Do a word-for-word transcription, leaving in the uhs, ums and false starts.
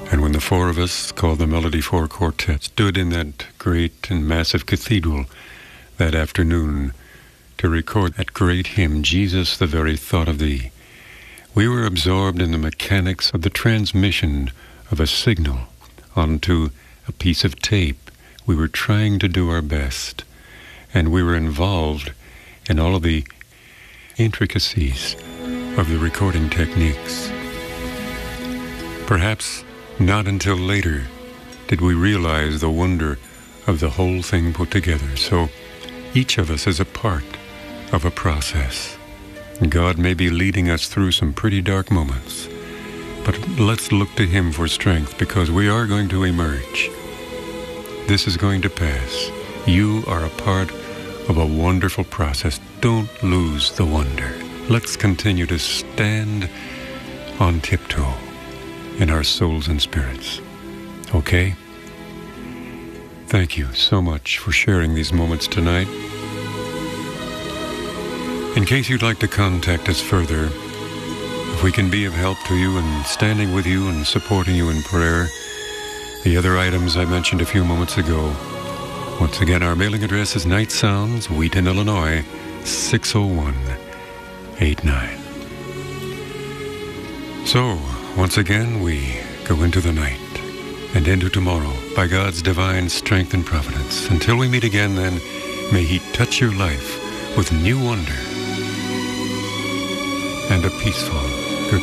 And when the four of us, called the Melody Four Quartet, stood in that great and massive cathedral that afternoon to record that great hymn, Jesus, the Very Thought of Thee, we were absorbed in the mechanics of the transmission of a signal onto a piece of tape. We were trying to do our best, and we were involved in all of the intricacies of the recording techniques. Perhaps not until later did we realize the wonder of the whole thing put together. So each of us is a part of a process. God may be leading us through some pretty dark moments, but let's look to Him for strength, because we are going to emerge. This is going to pass. You are a part of a wonderful process. Don't lose the wonder. Let's continue to stand on tiptoe in our souls and spirits. Okay? Thank you so much for sharing these moments tonight. In case you'd like to contact us further, if we can be of help to you and standing with you and supporting you in prayer, the other items I mentioned a few moments ago. Once again, our mailing address is Night Sounds, Wheaton, Illinois, six oh one eight nine. So, once again, we go into the night and into tomorrow by God's divine strength and providence. Until we meet again, then, may He touch your life with new wonder and a peaceful